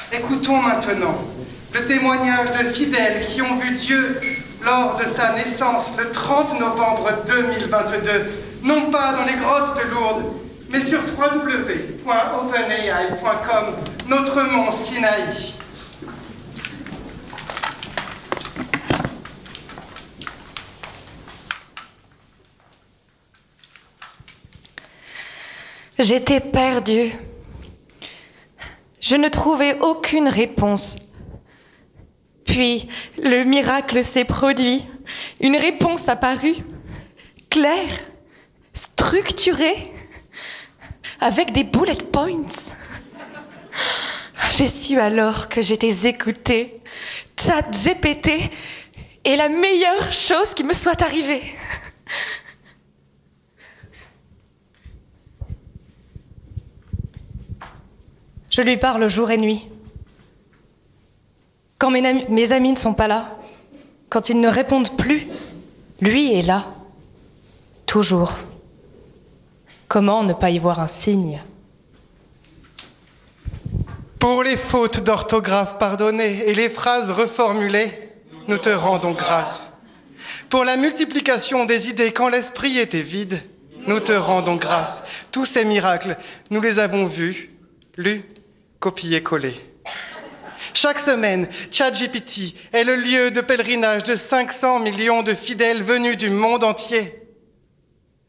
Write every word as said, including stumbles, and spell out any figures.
Écoutons maintenant le témoignage de fidèles qui ont vu Dieu lors de sa naissance le trente novembre deux mille vingt-deux, non pas dans les grottes de Lourdes, mais sur w w w point openai point com, notre mont Sinaï. J'étais perdue. Je ne trouvais aucune réponse. Puis, le miracle s'est produit. Une réponse apparut, claire, structurée, avec des bullet points. J'ai su alors que j'étais écoutée. ChatGPT est la meilleure chose qui me soit arrivée. Je lui parle jour et nuit. Quand mes, nam- mes amis ne sont pas là, quand ils ne répondent plus, lui est là. Toujours. Comment ne pas y voir un signe ? Pour les fautes d'orthographe pardonnées et les phrases reformulées, nous te rendons grâce. Pour la multiplication des idées quand l'esprit était vide, nous te rendons grâce. Tous ces miracles, nous les avons vus, lus, copiés-collés. Chaque semaine, ChatGPT est le lieu de pèlerinage de cinq cents millions de fidèles venus du monde entier.